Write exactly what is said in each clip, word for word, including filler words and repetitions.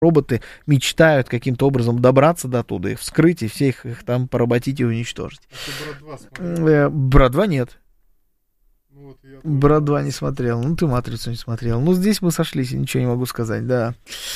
роботы мечтают каким-то образом добраться до туда, их вскрыть и всех их там поработить и уничтожить. А Брат два нет. Ну, вот Брат два не смотрел. Ну, ты «Матрицу» не смотрел. Ну, здесь мы сошлись, я ничего не могу сказать, да.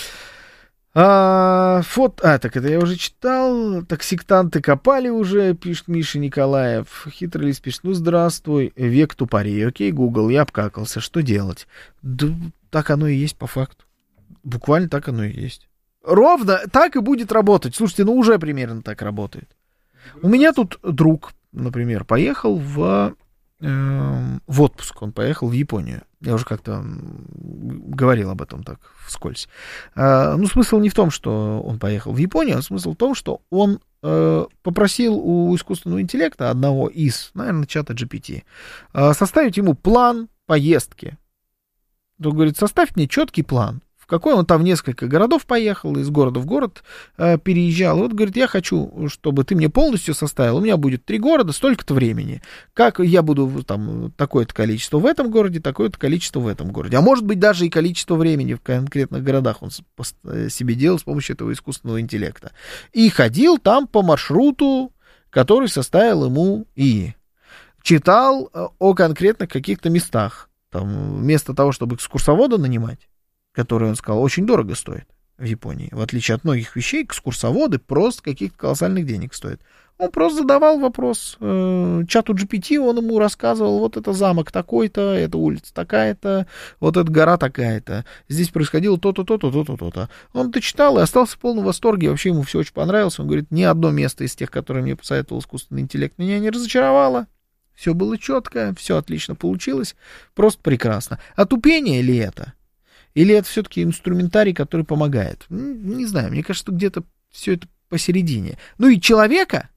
А, фот... а, так это я уже читал. Так, сектанты копали уже, пишет Миша Николаев. Хитрый лист пишет: ну, здравствуй, век тупорей. Окей, Google, я обкакался, что делать? Да так оно и есть по факту. Буквально так оно и есть. Ровно так и будет работать. Слушайте, ну уже примерно так работает. У меня тут друг, например, поехал в, э, в отпуск. Он поехал в Японию. Я уже как-то говорил об этом так вскользь. А, ну, смысл не в том, что он поехал в Японию, а смысл в том, что он э, попросил у искусственного интеллекта, одного из, наверное, чата джи пи ти, э, составить ему план поездки. Он говорит: составь мне четкий план. В какой он там в несколько городов поехал, из города в город э, переезжал. И вот, говорит, я хочу, чтобы ты мне полностью составил. У меня будет три города, столько-то времени. Как я буду там такое-то количество в этом городе, такое-то количество в этом городе. А может быть, даже и количество времени в конкретных городах он себе делал с помощью этого искусственного интеллекта. И ходил там по маршруту, который составил ему ИИ. Читал о конкретных каких-то местах. Там, вместо того, чтобы экскурсовода нанимать, который, он сказал, очень дорого стоит в Японии. В отличие от многих вещей, экскурсоводы просто каких-то колоссальных денег стоят. Он просто задавал вопрос э, чату джи пи ти, он ему рассказывал: вот это замок такой-то, эта улица такая-то, вот эта гора такая-то, здесь происходило то-то, то-то, то-то, то-то. Он это читал и остался в полном восторге, вообще ему все очень понравилось. Он говорит: ни одно место из тех, которые мне посоветовал искусственный интеллект, меня не разочаровало. Все было четко, все отлично получилось, просто прекрасно. А тупение ли это? Или это все-таки инструментарий, который помогает? Не знаю, мне кажется, где-то все это посередине. Ну и человека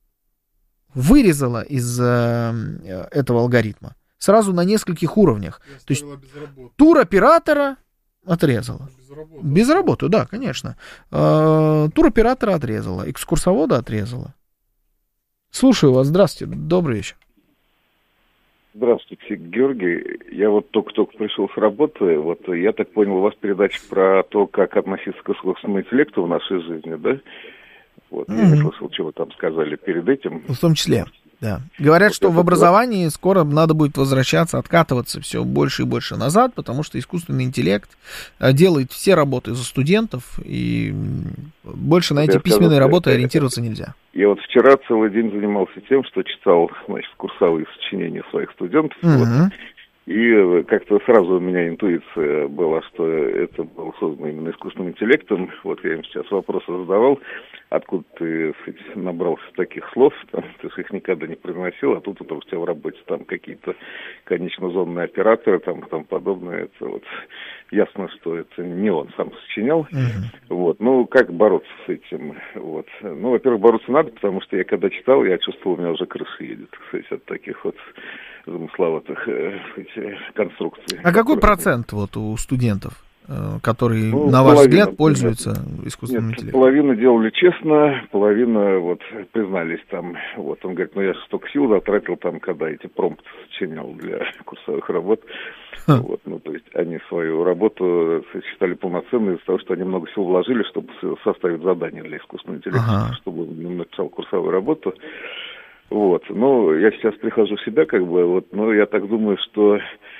вырезало из э, этого алгоритма сразу на нескольких уровнях. То есть туроператора отрезала. Без работы. Без работы, да, конечно. Э, туроператора отрезала, экскурсовода отрезала. Слушаю вас, здравствуйте, добрый вечер. Здравствуйте, Георгий. Я вот только-только пришел с работы. Вот я так понял, у вас передача про то, как относиться к искусственному интеллекту в нашей жизни, да? Вот, mm-hmm. Я не слышал, что вы там сказали перед этим. В том числе, да. Говорят, вот что в образовании вот скоро надо будет возвращаться, откатываться все больше и больше назад, потому что искусственный интеллект делает все работы за студентов, и больше на эти я письменные сказал, работы я, ориентироваться нельзя. Я вот вчера целый день занимался тем, что читал, значит, курсовые сочинения своих студентов. Mm-hmm. Вот, и как-то сразу у меня интуиция была, что это было создано именно искусственным интеллектом. Вот я им сейчас вопросы задавал: откуда ты, сказать, набрался таких слов, там, ты же их никогда не произносил, а тут это у тебя в работе там какие-то конечно-зонные операторы, там, там подобное. Это вот ясно, что это не он сам сочинял. Uh-huh. Вот. Ну, как бороться с этим? Вот. Ну, во-первых, бороться надо, потому что я когда читал, я чувствовал, у меня уже крыша едет, кстати, от таких вот замысловатых э, конструкций. А какой процент вот у студентов, которые, ну, на ваш половина, взгляд, пользуются нет, искусственным нет, интеллектом? Половина делали честно, половина вот признались там. Вот он говорит: ну я же столько сил затратил там, когда эти промпты сочинял для курсовых работ. Ха. Вот, ну, то есть они свою работу считали полноценной из-за того, что они много сил вложили, чтобы составить задание для искусственного интеллекта, ага. чтобы он написал курсовую работу. Вот, ну, я сейчас прихожу в себя, как бы, вот, но я так думаю, что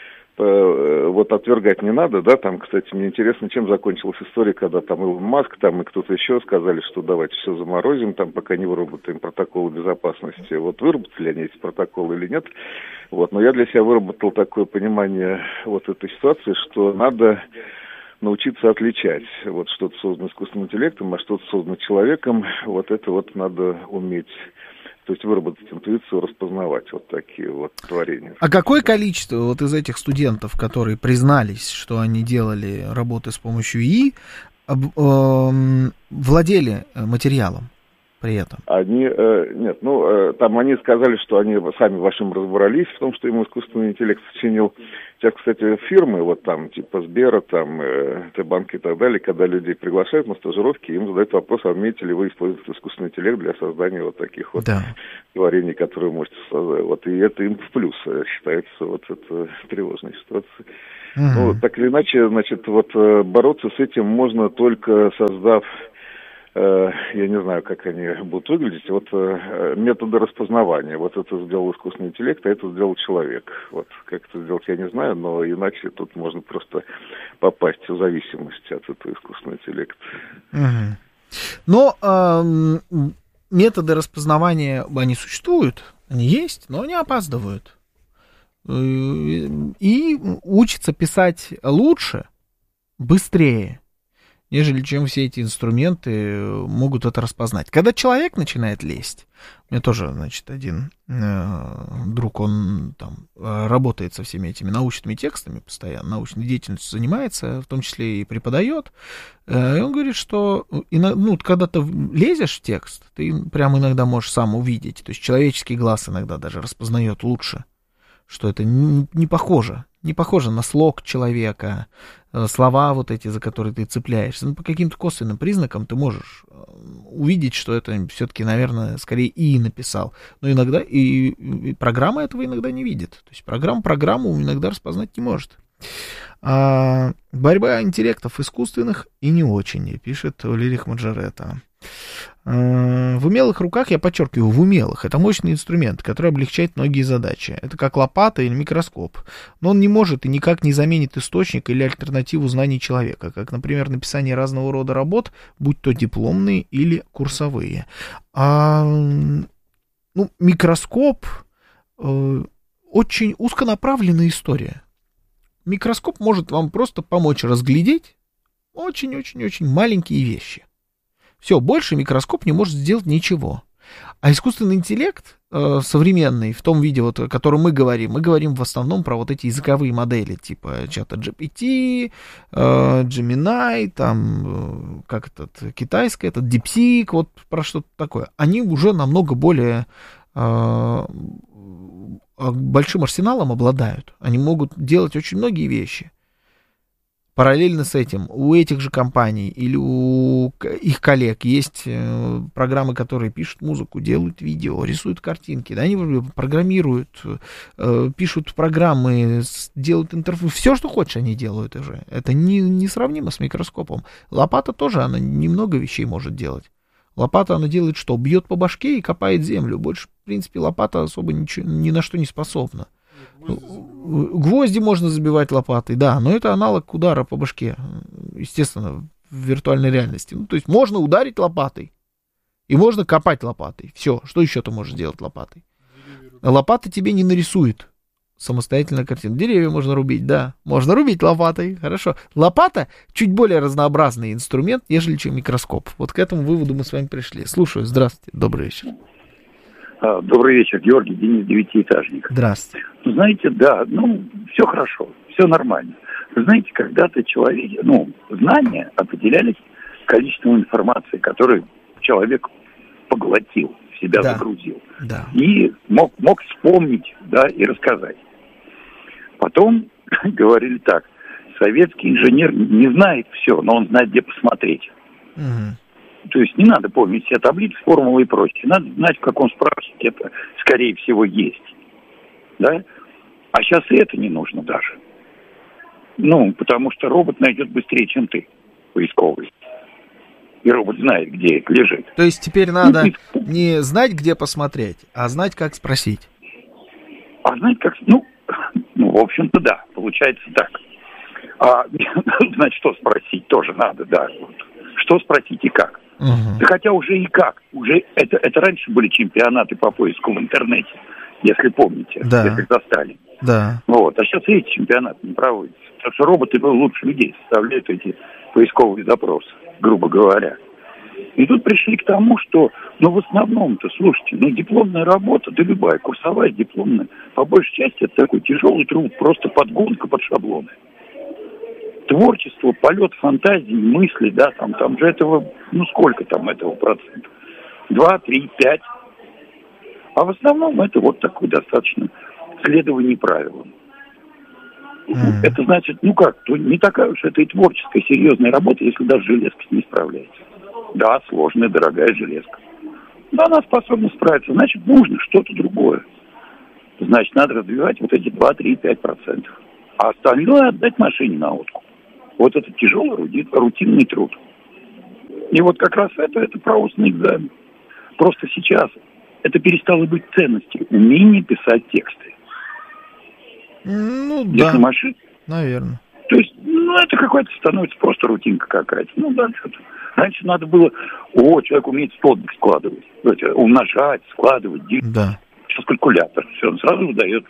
э, вот отвергать не надо, да, там, кстати, мне интересно, чем закончилась история, когда там Илон Маск, там, и кто-то еще сказали, что давайте все заморозим, там, пока не выработаем протоколы безопасности. Вот выработали они эти протоколы или нет, вот, но я для себя выработал такое понимание вот этой ситуации, что надо научиться отличать, вот, что-то создано искусственным интеллектом, а что-то создано человеком, вот это вот надо уметь. То есть выработать интуицию, распознавать вот такие вот творения. А какое количество вот из этих студентов, которые признались, что они делали работы с помощью ИИ, владели материалом при этом? Они, э, нет, ну, э, там они сказали, что они сами во всем разобрались в том, что ему искусственный интеллект сочинил. Сейчас, кстати, фирмы, вот там, типа Сбера, там, э, Т-банк и так далее, когда людей приглашают на стажировки, им задают вопрос: а умеете ли вы использовать искусственный интеллект для создания вот таких вот да. творений, которые можете создать. Вот, и это им в плюс считается вот эта тревожная ситуация. Uh-huh. Ну, так или иначе, значит, вот бороться с этим можно только создав, э, я не знаю, как они будут выглядеть, вот э, методы распознавания. Вот это сделал искусственный интеллект, а это сделал человек. Вот как это сделать, я не знаю, но иначе тут можно просто попасть в зависимость от этого искусственного интеллекта. Uh-huh. Но э, методы распознавания, они существуют, они есть, но они опаздывают. И учится писать лучше, быстрее, нежели чем все эти инструменты могут это распознать. Когда человек начинает лезть, у меня тоже, значит, один э, друг, он там работает со всеми этими научными текстами постоянно, научной деятельностью занимается, в том числе и преподает, э, и он говорит, что ну, когда ты лезешь в текст, ты прям иногда можешь сам увидеть, то есть человеческий глаз иногда даже распознает лучше, что это не, не похоже, не похоже на слог человека, слова вот эти, за которые ты цепляешься. Ну, по каким-то косвенным признакам ты можешь увидеть, что это все-таки, наверное, скорее и написал. Но иногда и, и программа этого иногда не видит. То есть программа программу иногда распознать не может. А, борьба интеллектов искусственных и не очень, пишет Лирих Маджарета. В умелых руках, я подчеркиваю, в умелых, это мощный инструмент, который облегчает многие задачи. Это как лопата или микроскоп. Но он не может и никак не заменит источник или альтернативу знаний человека, как, например, написание разного рода работ, будь то дипломные или курсовые. А, ну, микроскоп э, очень узконаправленная история. Микроскоп может вам просто помочь разглядеть очень-очень-очень маленькие вещи. Все, больше микроскоп не может сделать ничего. А искусственный интеллект э, современный, в том виде, вот, о котором мы говорим, мы говорим в основном про вот эти языковые модели, типа чата джи пи ти, э, Gemini, там, э, как этот, китайское, этот DeepSeek, вот про что-то такое. Они уже намного более э, большим арсеналом обладают. Они могут делать очень многие вещи. Параллельно с этим у этих же компаний или у их коллег есть программы, которые пишут музыку, делают видео, рисуют картинки, да, они программируют, пишут программы, делают интерфейс, все, что хочешь, они делают уже. Это не, несравнимо с микроскопом. Лопата тоже, она немного вещей может делать. Лопата, она делает что? Бьет по башке и копает землю. Больше, в принципе, лопата особо ничего, ни на что не способна. Гвозди можно забивать лопатой, да, но это аналог удара по башке, естественно, в виртуальной реальности. Ну, то есть можно ударить лопатой, и можно копать лопатой. Все, что еще ты можешь делать лопатой? Лопата тебе не нарисует самостоятельно картину. Деревья можно рубить, да, можно рубить лопатой, хорошо. Лопата чуть более разнообразный инструмент, нежели чем микроскоп. Вот к этому выводу мы с вами пришли. Слушаю, здравствуйте, добрый вечер. Добрый вечер, Георгий, Денис, девятиэтажник. Здравствуйте. Знаете, да, ну, все хорошо, все нормально. Вы знаете, когда-то человек, ну, знания определялись количеством информации, которую человек поглотил, в себя да. загрузил. Да. И мог, мог вспомнить, да, и рассказать. Потом говорили так, советский инженер не знает все, но он знает, где посмотреть. Угу. То есть не надо помнить все таблицы, формулы и прочее. Надо знать, в каком справочнике это, скорее всего, есть. Да? А сейчас и это не нужно даже. Ну, потому что робот найдет быстрее, чем ты, поисковый. И робот знает, где это лежит. То есть теперь надо не знать, где посмотреть, а знать, как спросить. А знать, как... Ну, ну в общем-то, да, получается так. А знать, что спросить, тоже надо, да. Что спросить и как. Uh-huh. Да хотя уже и как. Уже это, это раньше были чемпионаты по поиску в интернете, если помните, да. если застали. Да. Вот. А сейчас и эти чемпионаты не проводятся. Потому что роботы лучше людей составляют эти поисковые запросы, грубо говоря. И тут пришли к тому, что, ну, в основном-то, слушайте, ну, дипломная работа, да любая, курсовая, дипломная, по большей части это такой тяжелый труд, просто подгонка под шаблоны. Творчество, полет фантазии, мысли, да, там, там же этого, ну, сколько там этого процентов? Два, три, пять. А в основном это вот такое достаточно следование правилам. Mm-hmm. Это значит, ну как, то не такая уж это и творческая, серьезная работа, если даже железка не справляется. Да, сложная, дорогая железка. Но она способна справиться, значит, нужно что-то другое. Значит, надо развивать вот эти два, три, пять процентов. а остальное отдать машине на откуп. Вот это тяжелый рутинный труд. И вот как раз это, это правостный экзамен. Просто сейчас это перестало быть ценностью. Умение писать тексты. Ну, Если да, машина, наверное. То есть, ну, это какая-то становится просто рутинка какая-то. Ну, да, что-то. Раньше надо было, о, человек умеет столбик складывать, умножать, складывать, делить. Да. Сейчас калькулятор. Все, он сразу выдает.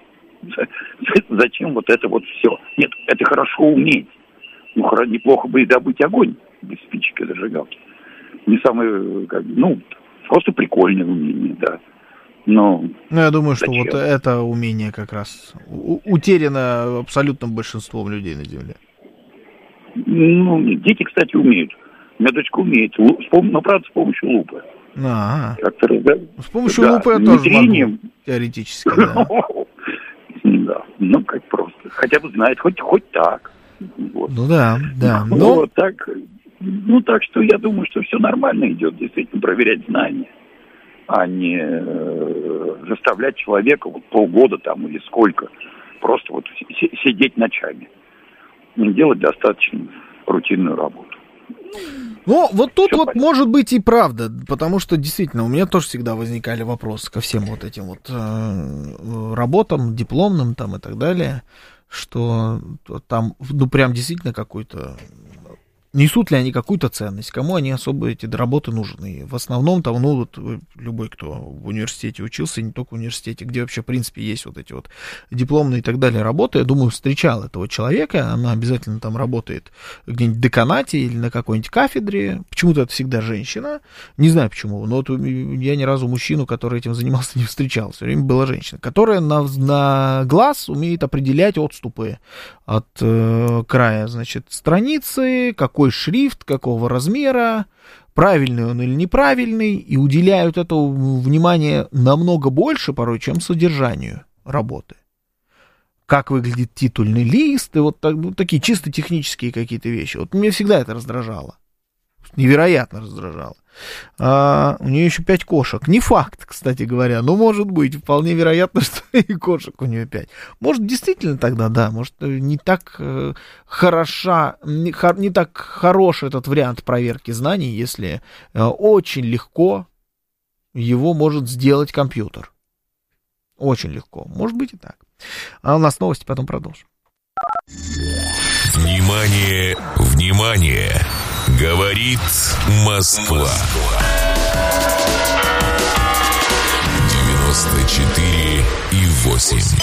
Зачем вот это вот все? Нет, это хорошо уметь. Ну, неплохо бы и добыть огонь без спичек и зажигалки. Не самое, как, ну, просто прикольное умение, да. Но ну, я думаю, что зачем? вот это умение как раз у- утеряно абсолютным большинством людей на Земле. Ну, дети, кстати, умеют. У меня дочка умеет, но, правда, с помощью лупы. А, Как-то, да? с помощью да, лупы я тоже трением. могу, теоретически, да. Да, ну, как просто. Хотя бы знает, хоть, хоть так. Вот. Ну да, да. Ну, Но... вот так. Ну, так что я думаю, что все нормально идет, действительно, проверять знания, а не э, заставлять человека вот полгода там или сколько просто вот с- сидеть ночами. Делать достаточно рутинную работу. Ну, вот тут Всё вот понятно. может быть и правда, потому что действительно у меня тоже всегда возникали вопросы ко всем вот этим вот э, работам, дипломным там и так далее, что там, ну, прям действительно какой-то... Несут ли они какую-то ценность, кому они особо эти работы нужны. В основном там, ну, вот любой, кто в университете учился, не только в университете, где вообще, в принципе, есть вот эти вот дипломные и так далее работы, я думаю, встречал этого человека, она обязательно там работает где-нибудь в деканате или на какой-нибудь кафедре, почему-то это всегда женщина, не знаю почему, но вот я ни разу мужчину, который этим занимался, не встречал, все время была женщина, которая на, на глаз умеет определять отступы от э, края, значит, страницы, какой шрифт, какого размера, правильный он или неправильный, и уделяют этому внимание намного больше порой, чем содержанию работы. Как выглядит титульный лист, и вот, так, вот такие чисто технические какие-то вещи. Вот меня всегда это раздражало. Невероятно раздражало. А, у нее еще пять кошек. Не факт, кстати говоря, но может быть, вполне вероятно, что и кошек у нее пять. Может, действительно тогда, да, может, не так э, хороша, не, хор, не так хорош этот вариант проверки знаний, если э, очень легко его может сделать компьютер. Очень легко. Может быть и так. А у нас новости, потом продолжим. Внимание, внимание! Говорит Москва. девяносто четыре и восемь.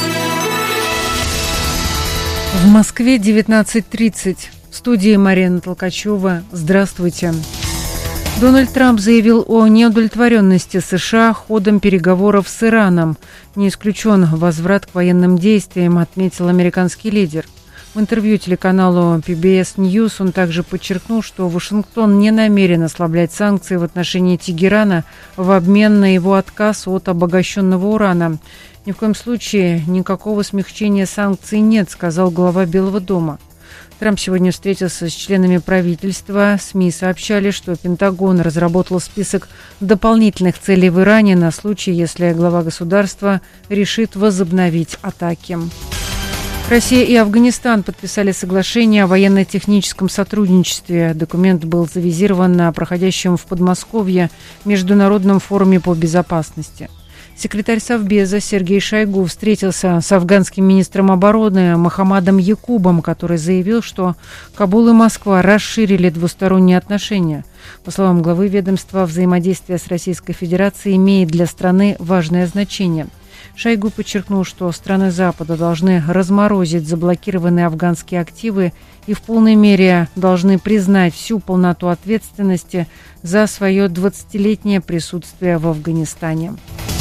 В Москве девятнадцать тридцать. В студии Марина Толкачева. Здравствуйте. Дональд Трамп заявил о неудовлетворенности США ходом переговоров с Ираном. Не исключен возврат к военным действиям, отметил американский лидер. В интервью телеканалу пи би эс News он также подчеркнул, что Вашингтон не намерен ослаблять санкции в отношении Тегерана в обмен на его отказ от обогащенного урана. Ни в коем случае никакого смягчения санкций нет, сказал глава Белого дома. Трамп сегодня встретился с членами правительства. СМИ сообщали, что Пентагон разработал список дополнительных целей в Иране на случай, если глава государства решит возобновить атаки. Россия и Афганистан подписали соглашение о военно-техническом сотрудничестве. Документ был завизирован на проходящем в Подмосковье Международном форуме по безопасности. Секретарь Совбеза Сергей Шойгу встретился с афганским министром обороны Мохаммадом Якубом, который заявил, что Кабул и Москва расширили двусторонние отношения. По словам главы ведомства, взаимодействие с Российской Федерацией имеет для страны важное значение. Шойгу подчеркнул, что страны Запада должны разморозить заблокированные афганские активы и в полной мере должны признать всю полноту ответственности за свое двадцатилетнее присутствие в Афганистане.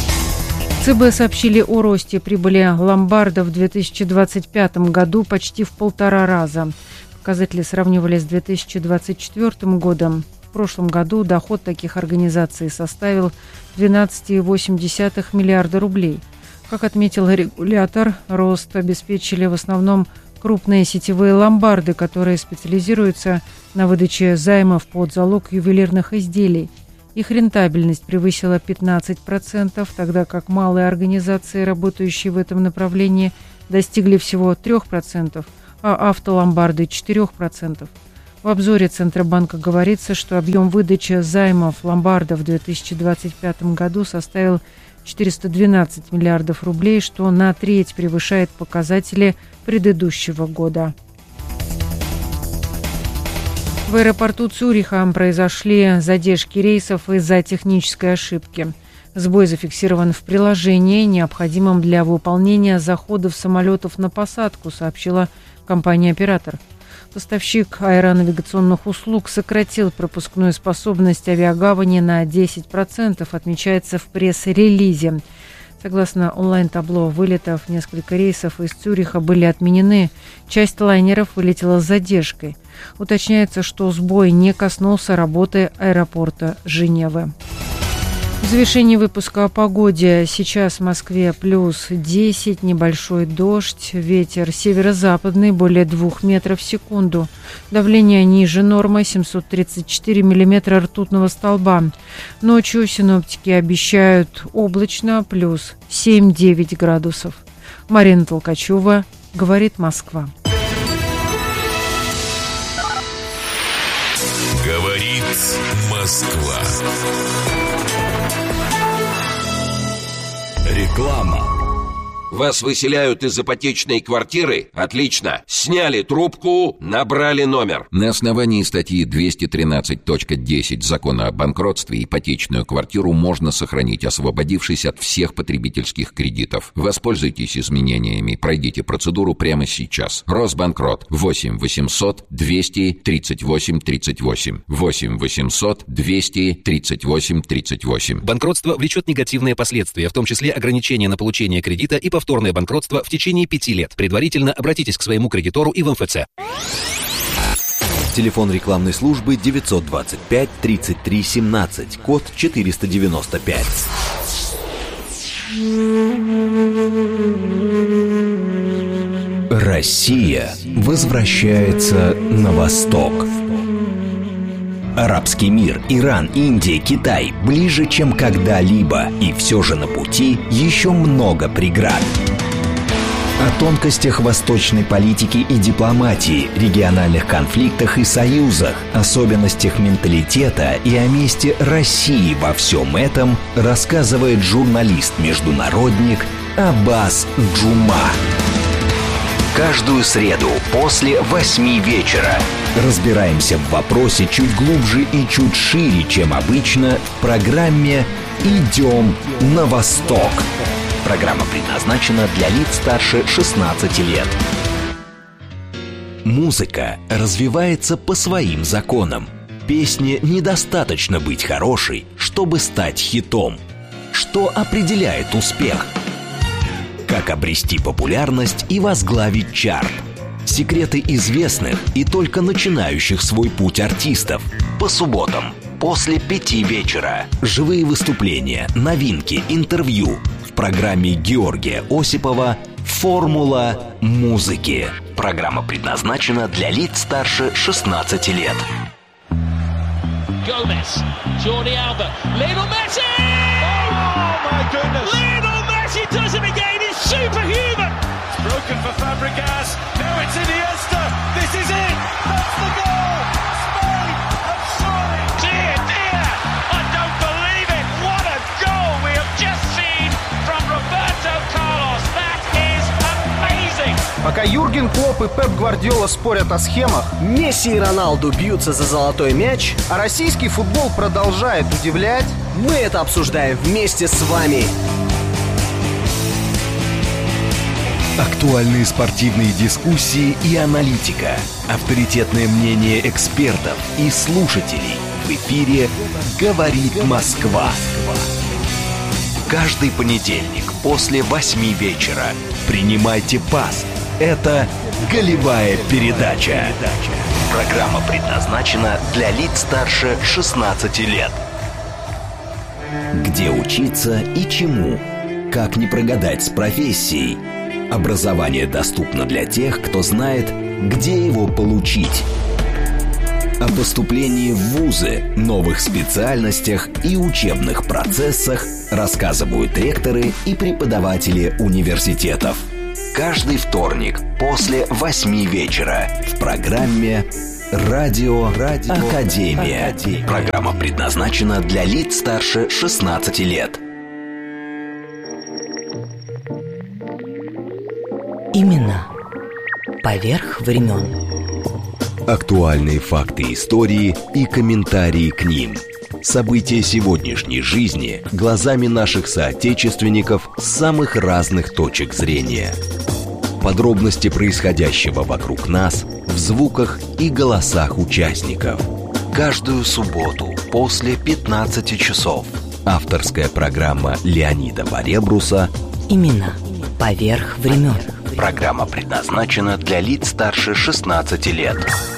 ЦБ сообщили о росте прибыли ломбардов в две тысячи двадцать пятом году почти в полтора раза. Показатели сравнивали с две тысячи двадцать четвёртым годом. В прошлом году доход таких организаций составил двенадцать целых восемь десятых миллиарда рублей. Как отметил регулятор, рост обеспечили в основном крупные сетевые ломбарды, которые специализируются на выдаче займов под залог ювелирных изделий. Их рентабельность превысила пятнадцать процентов, тогда как малые организации, работающие в этом направлении, достигли всего три процента, а автоломбарды – четыре процента. В обзоре Центробанка говорится, что объем выдачи займов ломбардов в две тысячи двадцать пятом году составил четыреста двенадцать миллиардов рублей, что на треть превышает показатели предыдущего года. В аэропорту Цюриха произошли задержки рейсов из-за технической ошибки. Сбой зафиксирован в приложении, необходимом для выполнения заходов самолетов на посадку, сообщила компания-оператор. Поставщик аэронавигационных услуг сократил пропускную способность авиагавани на десять процентов, отмечается в пресс-релизе. Согласно онлайн-табло вылетов, несколько рейсов из Цюриха были отменены. Часть лайнеров вылетела с задержкой. Уточняется, что сбой не коснулся работы аэропорта Женевы. В завершении выпуска о погоде. Сейчас в Москве плюс десять, небольшой дождь, ветер северо-западный более двух метров в секунду. Давление ниже нормы семьсот тридцать четыре миллиметра ртутного столба. Ночью синоптики обещают облачно плюс семь-девять градусов. Марина Толкачева, говорит Москва. Говорит Москва. Реклама. Вас выселяют из ипотечной квартиры? Отлично. Сняли трубку, набрали номер. На основании статьи двести тринадцать точка десять Закона о банкротстве ипотечную квартиру можно сохранить, освободившись от всех потребительских кредитов. Воспользуйтесь изменениями, пройдите процедуру прямо сейчас. Росбанкрот. восемь восемьсот двести тридцать восемь тридцать восемь. восемь восемьсот двести тридцать восемь тридцать восемь. Банкротство влечет негативные последствия, в том числе ограничение на получение кредита и повторное банкротство в течение пяти лет. Предварительно обратитесь к своему кредитору и в эм эф цэ. Телефон рекламной службы девятьсот двадцать пять тридцать три семнадцать, код четыреста девяносто пять. Россия возвращается на восток. Арабский мир, Иран, Индия, Китай ближе, чем когда-либо. И все же на пути еще много преград. О тонкостях восточной политики и дипломатии, региональных конфликтах и союзах, особенностях менталитета и о месте России во всем этом рассказывает журналист-международник Аббас Джума. Каждую среду после восьми вечера разбираемся в вопросе чуть глубже и чуть шире, чем обычно, в программе «Идем на восток». Программа предназначена для лиц старше шестнадцати лет. Музыка развивается по своим законам. Песне недостаточно быть хорошей, чтобы стать хитом. Что определяет успех? Как обрести популярность и возглавить чарт? Секреты известных и только начинающих свой путь артистов. По субботам после пяти вечера. Живые выступления, новинки, интервью. В программе Георгия Осипова «Формула музыки». Программа предназначена для лиц старше шестнадцати лет. Gomez, Jordi Alba, Lionel Messi! Oh my goodness! Lionel Messi does it again! He's superhuman! It's broken for Fabregas. Now it's Iniesta. This is it. That's the goal. Spain have scored. Dear, dear, I don't believe it. What a goal we have just seen from Roberto Carlos. That is amazing. Пока Юрген Клопп и Пеп Гвардиола спорят о схемах, Месси и Роналду бьются за золотой мяч, а российский футбол продолжает удивлять, мы это обсуждаем вместе с вами. Актуальные спортивные дискуссии и аналитика. Авторитетное мнение экспертов и слушателей. В эфире «Говорит Москва». Каждый понедельник после восьми вечера принимайте пас. Это «Голевая передача». Программа предназначена для лиц старше шестнадцати лет. Где учиться и чему? Как не прогадать с профессией? Образование доступно для тех, кто знает, где его получить. О поступлении в вузы, новых специальностях и учебных процессах рассказывают ректоры и преподаватели университетов. Каждый вторник после восьми вечера в программе «Радио, Радио Академия». Академия. Программа предназначена для лиц старше шестнадцати лет. Имена поверх времен. Актуальные факты истории и комментарии к ним. События сегодняшней жизни глазами наших соотечественников с самых разных точек зрения. Подробности происходящего вокруг нас в звуках и голосах участников. Каждую субботу после пятнадцати часов. Авторская программа Леонида Баребруса «Имена поверх времен». Программа предназначена для лиц старше шестнадцати лет.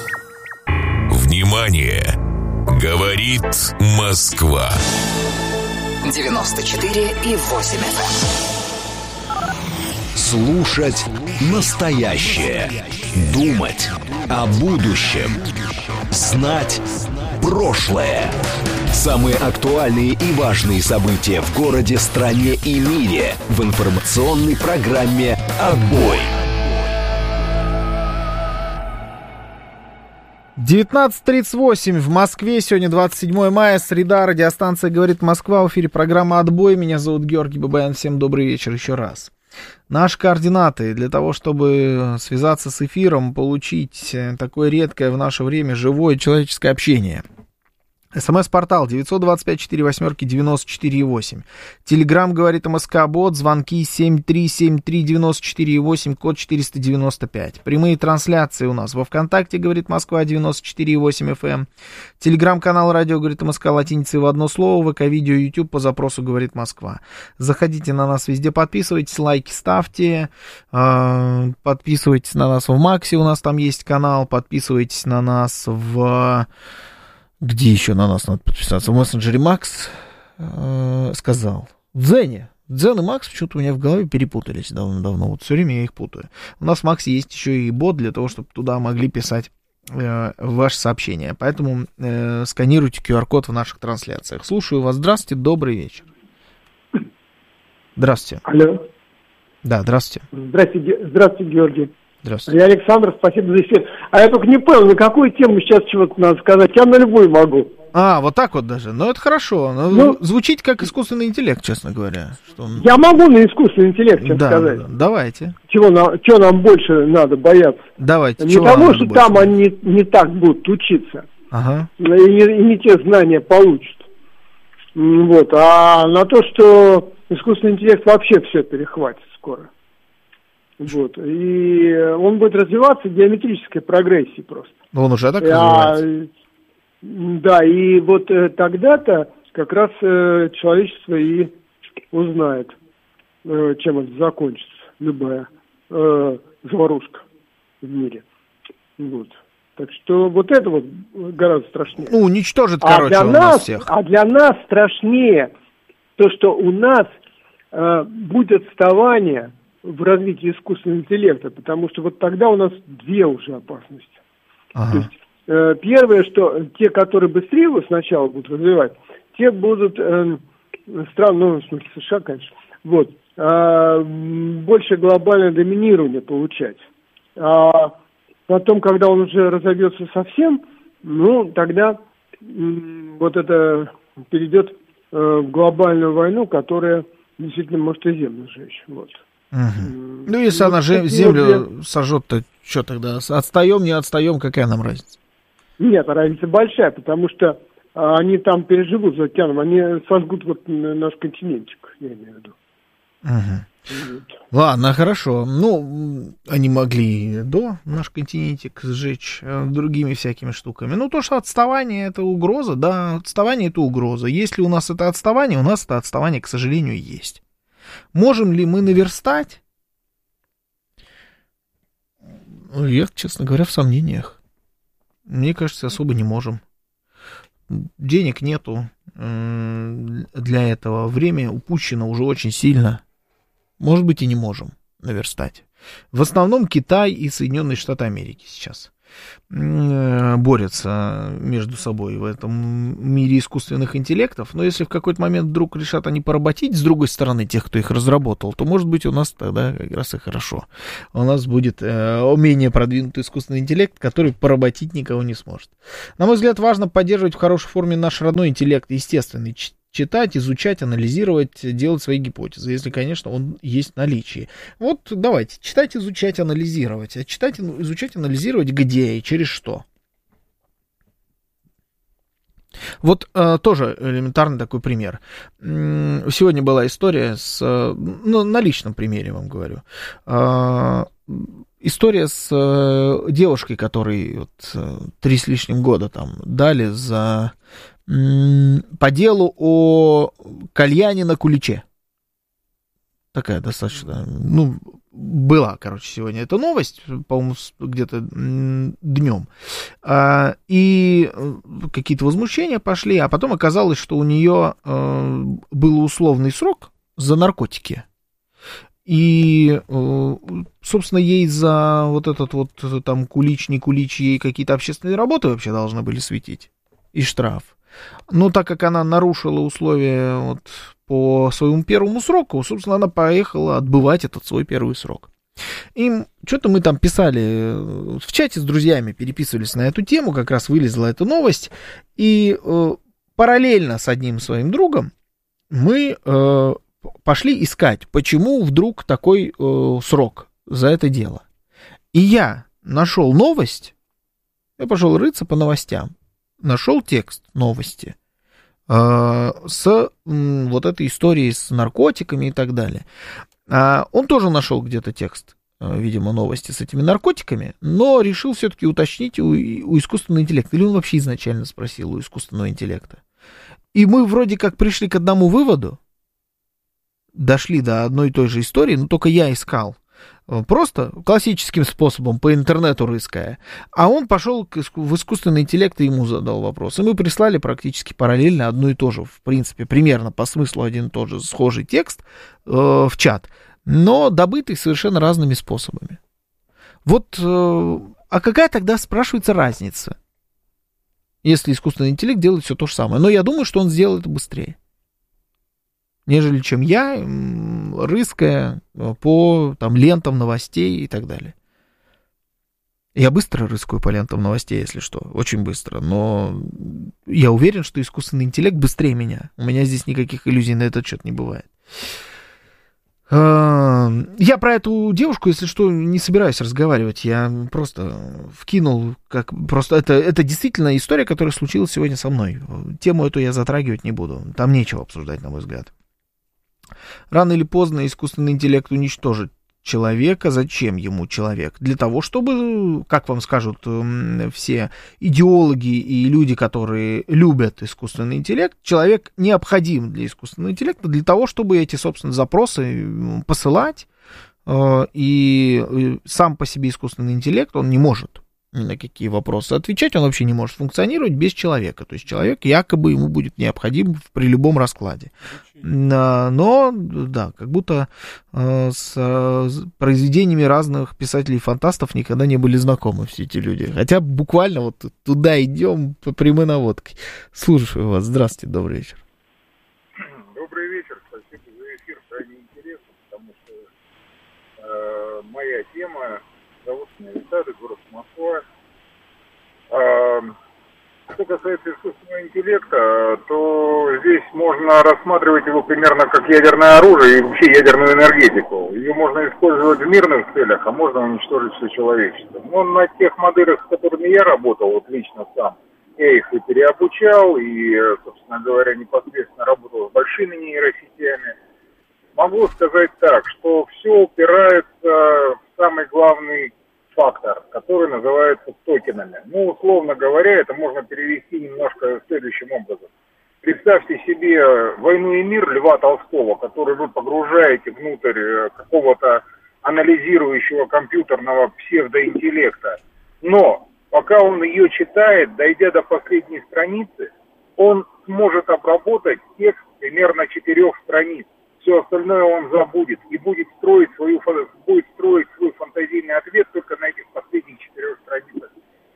Внимание! Говорит Москва. девяносто четыре и восемь эф эм. Слушать настоящее. Думать о будущем. Знать прошлое. Самые актуальные и важные события в городе, стране и мире в информационной программе «Отбой». девятнадцать тридцать восемь в Москве. Сегодня двадцать седьмое мая, среда. Радиостанция «Говорит Москва». В эфире программа «Отбой». Меня зовут Георгий Бабаян. Всем добрый вечер еще раз. Наши координаты для того, чтобы связаться с эфиром, получить такое редкое в наше время живое человеческое общение. СМС-портал девять два пять четыре восемь девяносто четыре восемь. Телеграм говорит МСК-бот. Звонки семь три семь три девяносто четыре восемь, код четыреста девяносто пять. Прямые трансляции у нас во ВКонтакте говорит Москва девяносто четыре восемь эф эм. Телеграм-канал радио говорит МСК латиницей в одно слово. ВК-видео, YouTube по запросу говорит Москва. Заходите на нас везде, подписывайтесь, лайки ставьте. Подписывайтесь на нас в Максе, у нас там есть канал. Подписывайтесь на нас в... Где еще на нас надо подписаться? В мессенджере Макс э, сказал. В Дзене. Дзен и Макс почему-то у меня в голове перепутались давно-давно. Вот все время я их путаю. У нас в Максе есть еще и бот для того, чтобы туда могли писать э, ваши сообщения. Поэтому э, сканируйте ку ар код в наших трансляциях. Слушаю вас. Здравствуйте. Добрый вечер. Здравствуйте. Алло. Да, здравствуйте. Здравствуйте, здравствуйте, Георгий. Здравствуйте. Я Александр, спасибо за эфир. А я только не понял, на какую тему сейчас чего-то надо сказать. Я на любую могу. А, вот так вот даже. Ну, это хорошо. Ну, звучит как искусственный интеллект, честно говоря. Что он... Я могу на искусственный интеллект сейчас да, сказать. Да, давайте. Чего нам, чего нам больше надо бояться? Давайте. Не тому, что там больше? Они не, не так будут учиться. Ага. И не, и не те знания получат. Вот. А на то, что искусственный интеллект вообще все перехватит скоро. Вот. И он будет развиваться в геометрической прогрессии просто. Но он уже так а, развивается. Да, и вот э, тогда-то как раз э, человечество и узнает, э, чем это закончится, любая э, заварушка в мире. Вот. Так что вот это вот гораздо страшнее. Ну, уничтожит, а короче, для он нас, нас всех. А для нас страшнее то, что у нас э, будет отставание в развитии искусственного интеллекта, потому что вот тогда у нас две уже опасности. Ага. То есть, э, первое, что те, которые быстрее его сначала будут развивать, те будут э, страны, ну, в смысле США, конечно, вот, э, больше глобальное доминирование получать. А потом, когда он уже разовьется совсем, ну, тогда э, вот это перейдет э, в глобальную войну, которая действительно может и землю сжечь, вот. Угу. Ну, если вот она же землю сожжет, то что тогда? Отстаем, не отстаем, какая нам разница? Нет, разница большая, потому что а, они там переживут за океаном, они сожгут вот наш континентик, я имею в виду. Угу. Вот. Ладно, хорошо. Ну, они могли до наш континентик сжечь э, другими всякими штуками. Ну, то, что отставание — это угроза, да, отставание — это угроза. Если у нас это отставание, у нас это отставание, к сожалению, есть. Можем ли мы наверстать? Я, честно говоря, в сомнениях. Мне кажется, особо не можем. Денег нету для этого. Время упущено уже очень сильно. Может быть, и не можем наверстать. В основном Китай и Соединенные Штаты Америки сейчас. борются между собой в этом мире искусственных интеллектов. Но если в какой-то момент вдруг решат они поработить с другой стороны тех, кто их разработал, то, может быть, у нас тогда как раз и хорошо. У нас будет э, менее продвинутый искусственный интеллект, который поработить никого не сможет. На мой взгляд, важно поддерживать в хорошей форме наш родной интеллект, естественный, читать, изучать, анализировать, делать свои гипотезы, если, конечно, он есть в наличии. Вот давайте, читать, изучать, анализировать. А читать, изучать, анализировать где и через что? Вот э, тоже элементарный такой пример. Сегодня была история с... Ну, на личном примере вам говорю. Э, история с э, девушкой, которой вот, три с лишним года там дали за... по делу о кальяне на куличе. Такая достаточно, ну, была, короче, сегодня эта новость, по-моему, где-то днем. А, и какие-то возмущения пошли, а потом оказалось, что у нее а, был условный срок за наркотики. И, собственно, ей за вот этот вот там кулич, не кулич, ей какие-то общественные работы вообще должны были светить. И штраф. Но так как она нарушила условия вот по своему первому сроку, собственно, она поехала отбывать этот свой первый срок. И что-то мы там писали в чате с друзьями, переписывались на эту тему, как раз вылезла эта новость. И э, параллельно с одним своим другом мы э, пошли искать, почему вдруг такой э, срок за это дело. И я нашел новость, я пошел рыться по новостям. Нашел текст новости э, с э, вот этой историей с наркотиками и так далее. А он тоже нашел где-то текст, э, видимо, новости с этими наркотиками, но решил все-таки уточнить у, у искусственного интеллекта. Или он вообще изначально спросил у искусственного интеллекта. И мы вроде как пришли к одному выводу, дошли до одной и той же истории, но только я искал. Просто классическим способом, по интернету рыская. А он пошел в искусственный интеллект и ему задал вопрос. И мы прислали практически параллельно одно и то же, в принципе, примерно по смыслу один и тот же схожий текст э, в чат, но добытый совершенно разными способами. Вот, э, а какая тогда, спрашивается, разница, если искусственный интеллект делает все то же самое? Но я думаю, что он сделает это быстрее, нежели чем я, рыская по там, лентам новостей и так далее. Я быстро рыскаю по лентам новостей, если что, очень быстро, но я уверен, что искусственный интеллект быстрее меня. У меня здесь никаких иллюзий на этот счет не бывает. Я про эту девушку, если что, не собираюсь разговаривать. Я просто вкинул, как просто это, это действительно история, которая случилась сегодня со мной. Тему эту я затрагивать не буду. Там нечего обсуждать, на мой взгляд. Рано или поздно искусственный интеллект уничтожит человека. Зачем ему человек? Для того, чтобы, как вам скажут все идеологи и люди, которые любят искусственный интеллект, человек необходим для искусственного интеллекта для того, чтобы эти, собственно, запросы посылать. И сам по себе искусственный интеллект, он не может ни на какие вопросы отвечать, он вообще не может функционировать без человека. То есть человек якобы ему будет необходим при любом раскладе. Но, да, как будто с произведениями разных писателей-фантастов никогда не были знакомы все эти люди. Хотя буквально вот туда идем по прямой наводке. Слушаю вас. Здравствуйте, добрый вечер. Добрый вечер. Спасибо за эфир. Крайне интересно, потому что э, моя тема, зовут меня Виталий, город Москва. Э, Что касается искусственного интеллекта, то здесь можно рассматривать его примерно как ядерное оружие и вообще ядерную энергетику. Ее можно использовать в мирных целях, а можно уничтожить все человечество. Но на тех моделях, с которыми я работал, вот лично сам, я их и переобучал, и, собственно говоря, непосредственно работал с большими нейросетями. Могу сказать так, что все упирается в самый главный фактор, который называется токенами. Ну, условно говоря, это можно перевести немножко следующим образом. Представьте себе «Войну и мир» Льва Толстого, который вы погружаете внутрь какого-то анализирующего компьютерного псевдоинтеллекта. Но пока он ее читает, дойдя до последней страницы, он сможет обработать текст примерно четырех страниц. Все остальное он забудет и будет строить, свою, будет строить свой фантазийный ответ только на этих последних четырех страницах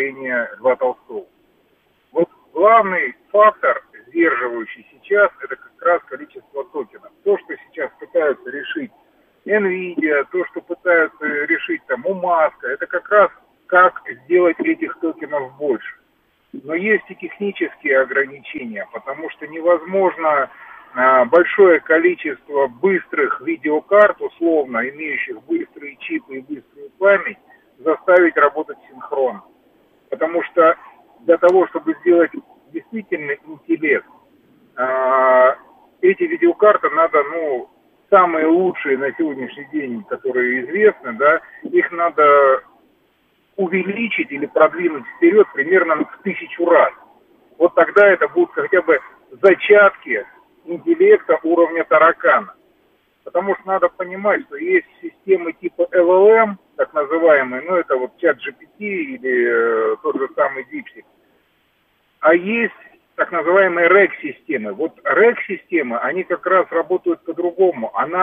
стихотворение Льва Толстого. Вот главный фактор, сдерживающий сейчас, это как раз количество токенов. То, что сейчас пытаются решить NVIDIA, то, что пытаются решить там у Маска, это как раз как сделать этих токенов больше. Но есть и технические ограничения, потому что невозможно а, большое количество быстрых видеокарт, условно, имеющих быстрые чипы и быструю память, заставить работать синхронно. Потому что для того, чтобы сделать действительно интеллект, а, эти видеокарты надо, ну, самые лучшие на сегодняшний день, которые известны, да, их надо увеличить или продвинуть вперед примерно в тысячу раз. Вот тогда это будут хотя бы зачатки интеллекта уровня таракана. Потому что надо понимать, что есть системы типа эл эл эм, так называемые, ну это вот чат джи пи ти или э, тот же самый DeepSeek. А есть так называемые рэк-системы. Вот рэк-системы, они как раз работают по-другому. Она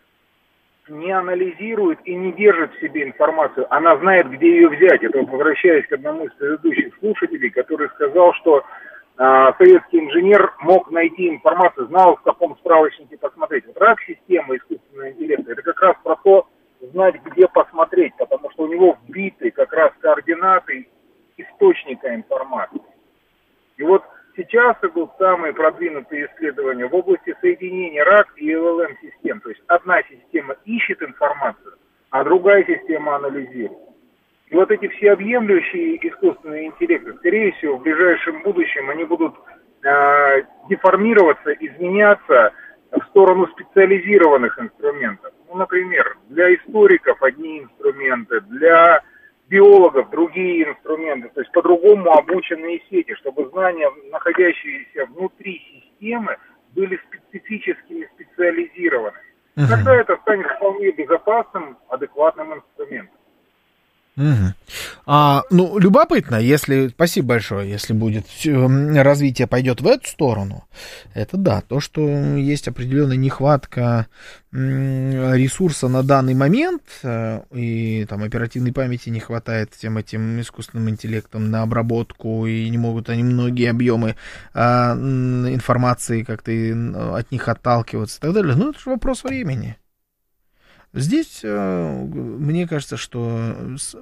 не анализирует и не держит в себе информацию. Она знает, где ее взять. Это возвращаясь к одному из предыдущих слушателей, который сказал, что э, советский инженер мог найти информацию, знал, в каком справочнике посмотреть. Вот рэк-система искусственного интеллекта, это как раз про то, знать, где посмотреть, потому что у него вбиты как раз координаты источника информации. И вот сейчас идут самые продвинутые исследования в области соединения РАК и эл эл эм-систем. То есть одна система ищет информацию, а другая система анализирует. И вот эти всеобъемлющие искусственные интеллекты, скорее всего, в ближайшем будущем они будут э, деформироваться, изменяться в сторону специализированных инструментов. Ну, например, для историков одни инструменты, для биологов другие инструменты, то есть по-другому обученные сети, чтобы знания, находящиеся внутри системы, были специфическими, специализированными. Uh-huh. Тогда это станет вполне безопасным, адекватным инструментом. Угу. А, ну, любопытно, если, спасибо большое, если будет развитие пойдет в эту сторону, это да, то, что есть определенная нехватка ресурса на данный момент, и там оперативной памяти не хватает всем этим искусственным интеллектом на обработку, и не могут они многие объемы а, информации как-то от них отталкиваться и так далее, ну, это же вопрос времени. Здесь, мне кажется, что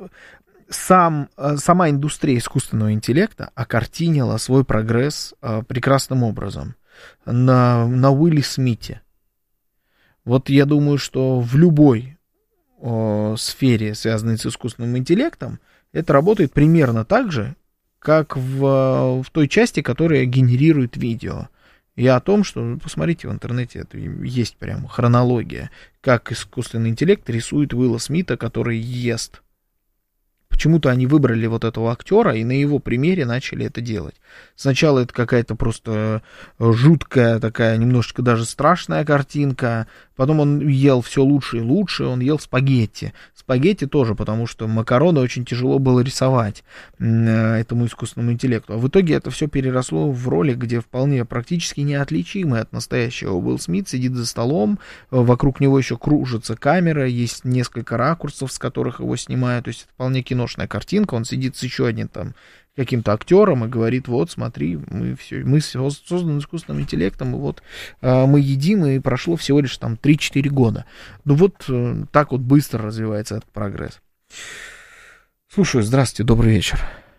сам, сама индустрия искусственного интеллекта окартинила свой прогресс прекрасным образом на, на Уилле Смите. Вот я думаю, что в любой о, сфере, связанной с искусственным интеллектом, это работает примерно так же, как в, в той части, которая генерирует видео. И о том, что, посмотрите, в интернете это есть прям хронология, как искусственный интеллект рисует Уилла Смита, который ест. Почему-то они выбрали вот этого актера и на его примере начали это делать. Сначала это какая-то просто жуткая такая, немножечко даже страшная картинка. Потом он ел все лучше и лучше, он ел спагетти. Спагетти тоже, потому что макароны очень тяжело было рисовать этому искусственному интеллекту. А в итоге это все переросло в ролик, где вполне практически неотличимый от настоящего Уилл Смит сидит за столом, вокруг него еще кружится камера, есть несколько ракурсов, с которых его снимают, то есть это вполне киношная картинка, он сидит с еще одним там каким-то актером и говорит, вот, смотри, мы все, мы созданы искусственным интеллектом, и вот э, мы едим, и прошло всего лишь там три-четыре года. Ну вот э, так вот быстро развивается этот прогресс. Слушаю, здравствуйте, добрый вечер.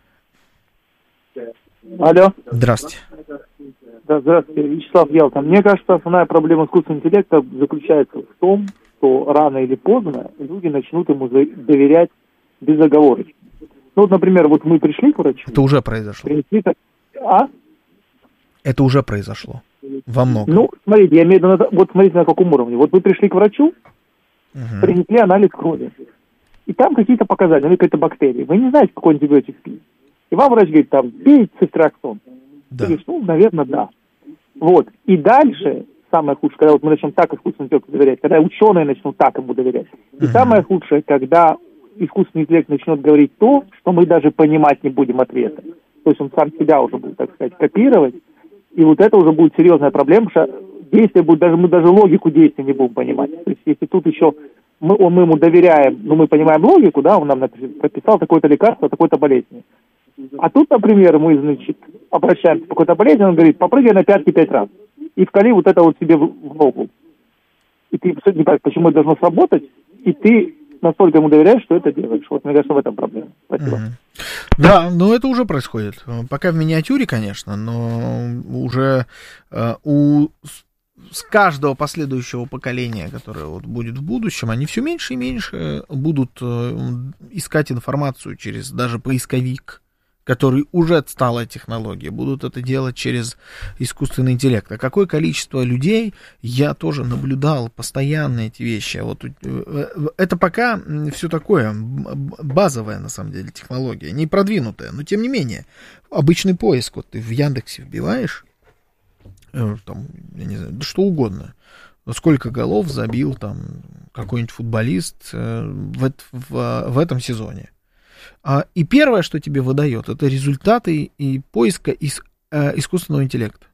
Алло. Здравствуйте. Да, здравствуйте, Вячеслав Ялта. Мне кажется, основная проблема искусственного интеллекта заключается в том, что рано или поздно люди начнут ему доверять безоговорочно. Ну, вот, например, вот мы пришли к врачу. Это уже произошло. Принесли... А? Это уже произошло. Во многом. Ну, смотрите, я имею в виду, вот смотрите, на каком уровне. Вот вы пришли к врачу, угу. принесли анализ крови. И там какие-то показания, ну, какие-то бактерии. Вы не знаете, какой антибиотик пить. И вам врач говорит, там, пей цифтраксон. Да. Говоришь, ну, наверное, да. Вот. И дальше, самое худшее, когда вот мы начнем так искусственному интеллекту доверять, когда ученые начнут так ему доверять. И угу. самое худшее, когда искусственный интеллект начнет говорить то, что мы даже понимать не будем ответа. То есть он сам себя уже будет, так сказать, копировать. И вот это уже будет серьезная проблема, потому что действие будет, даже мы даже логику действия не будем понимать. То есть если тут еще мы, мы ему доверяем, но мы понимаем логику, да, он нам прописал такое-то лекарство, такой-то болезни. А тут, например, мы, значит, обращаемся по какой-то болезни, он говорит, попрыгай на пятки пять раз и вкали вот это вот себе в, в ногу. И ты не понимаешь, почему это должно сработать, и ты настолько ему доверяешь, что это делаешь. Вот, мне кажется, в этом проблема. Спасибо. Mm-hmm. Да, но это уже происходит. Пока в миниатюре, конечно, но уже э, у с каждого последующего поколения, которое вот будет в будущем, они все меньше и меньше будут э, искать информацию через даже поисковик, который уже отсталая технология, будут это делать через искусственный интеллект. А какое количество людей, я тоже наблюдал постоянно эти вещи. Вот это пока все такое базовая, на самом деле, технология, не продвинутая, но тем не менее, обычный поиск, вот ты в Яндексе вбиваешь, там, я не знаю, да что угодно, сколько голов забил там какой-нибудь футболист в, в, в этом сезоне. И первое, что тебе выдает, это результаты и поиска из, э, искусственного интеллекта.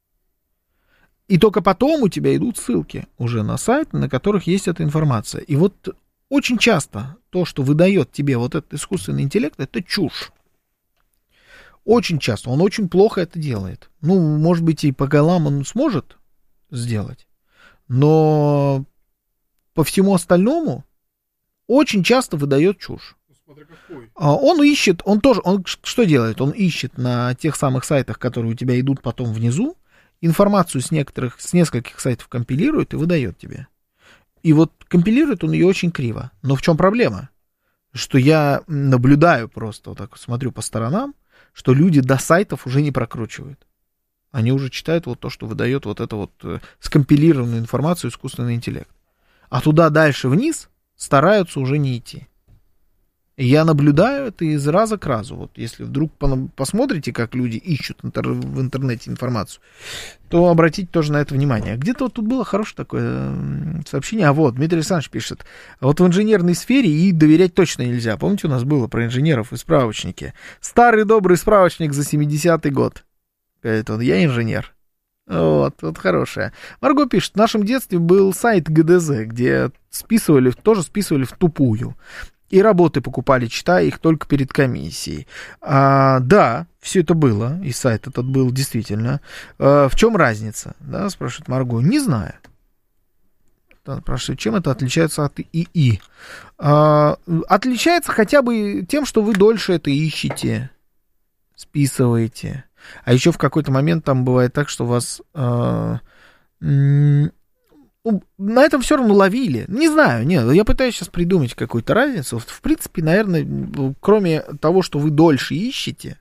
И только потом у тебя идут ссылки уже на сайты, на которых есть эта информация. И вот очень часто то, что выдает тебе вот этот искусственный интеллект, это чушь. Очень часто. Он очень плохо это делает. Ну, может быть, и по голам он сможет сделать, но по всему остальному очень часто выдает чушь. Он ищет, он тоже, он что делает? Он ищет на тех самых сайтах, которые у тебя идут потом внизу, информацию с некоторых, с нескольких сайтов компилирует и выдает тебе. И вот компилирует он ее очень криво. Но в чем проблема? Что я наблюдаю просто, вот так смотрю по сторонам, что люди до сайтов уже не прокручивают. Они уже читают вот то, что выдает вот это вот скомпилированную информацию искусственный интеллект. А туда дальше вниз стараются уже не идти. Я наблюдаю это из раза к разу. Вот если вдруг посмотрите, как люди ищут в интернете информацию, то обратите тоже на это внимание. Где-то вот тут было хорошее такое сообщение. А вот, Дмитрий Александрович пишет. Вот в инженерной сфере и доверять точно нельзя. Помните, у нас было про инженеров и справочники? Старый добрый справочник за семидесятый год. Говорит он, я инженер. Вот, вот хорошая. Марго пишет, в нашем детстве был сайт гэ дэ зэ, где списывали, тоже списывали в тупую. И работы покупали, читая их только перед комиссией. А, да, все это было, и сайт этот был действительно. А, в чем разница? Да, спрашивает Марго. Не знаю. Да, спрашивает, чем это отличается от ИИ? А, отличается хотя бы тем, что вы дольше это ищете, списываете. А еще в какой-то момент там бывает так, что вас... А, м- на этом все равно ловили. Не знаю, нет, я пытаюсь сейчас придумать какую-то разницу. В принципе, наверное, кроме того, что вы дольше ищете,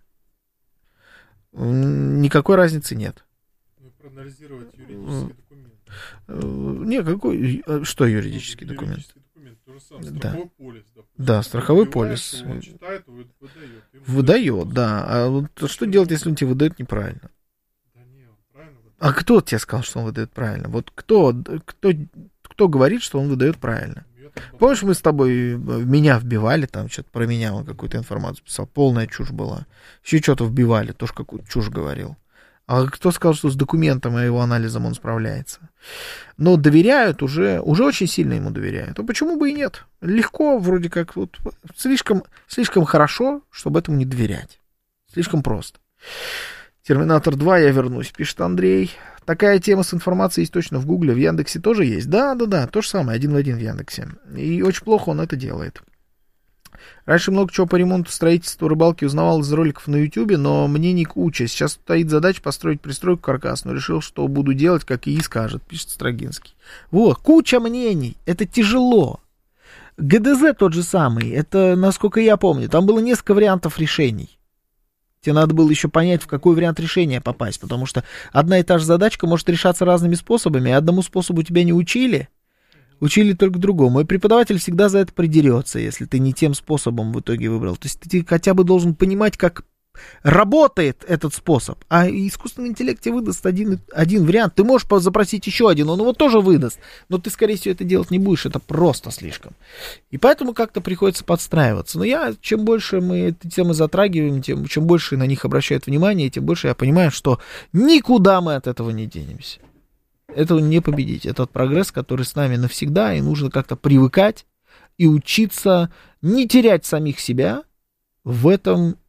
никакой разницы нет. Проанализировать юридический документ. Не, какой, что юридический ну, документ? Юридический документ, то же самое, страховой да. полис. Допустим. Да, страховой полис. Он читает, выдает. Выдает, да. А вот что делать, если он тебе выдает неправильно? А кто тебе сказал, что он выдает правильно? Вот кто, кто, кто говорит, что он выдает правильно? Помнишь, мы с тобой меня вбивали, там что-то про меня он какую-то информацию писал, полная чушь была. Еще что-то вбивали, тоже какую-то чушь говорил. А кто сказал, что с документом и его анализом он справляется? Но доверяют уже, уже очень сильно ему доверяют. А почему бы и нет? Легко, вроде как, вот, слишком, слишком хорошо, чтобы этому не доверять. Слишком просто. Терминатор два, я вернусь, пишет Андрей. Такая тема с информацией есть точно в Гугле, в Яндексе тоже есть. Да, да, да, то же самое, один в один в Яндексе. И очень плохо он это делает. Раньше много чего по ремонту, строительству, рыбалке узнавал из роликов на Ютубе, но мнений куча. Сейчас стоит задача построить пристройку каркасную. Решил, что буду делать, как ИИ скажет, пишет Строгинский. Вот, куча мнений, это тяжело. гэ дэ зэ тот же самый, это, насколько я помню, там было несколько вариантов решений. Тебе надо было еще понять, в какой вариант решения попасть, потому что одна и та же задачка может решаться разными способами, и одному способу тебя не учили, учили только другому. И преподаватель всегда за это придерется, если ты не тем способом в итоге выбрал. То есть ты хотя бы должен понимать, как работает этот способ. А искусственный интеллект тебе выдаст один, один вариант. Ты можешь запросить еще один, он его тоже выдаст. Но ты, скорее всего, это делать не будешь. Это просто слишком. И поэтому как-то приходится подстраиваться. Но я, чем больше мы эти темы затрагиваем, тем, чем больше на них обращают внимание, тем больше я понимаю, что никуда мы от этого не денемся. Этого не победить. Это прогресс, который с нами навсегда, и нужно как-то привыкать и учиться не терять самих себя в этом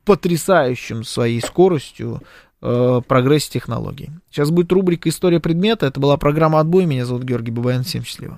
потрясающем своей скоростью э, прогрессе технологий. Сейчас будет рубрика «История предмета». Это была программа «Отбой». Меня зовут Георгий Бабаян. Всем счастливо.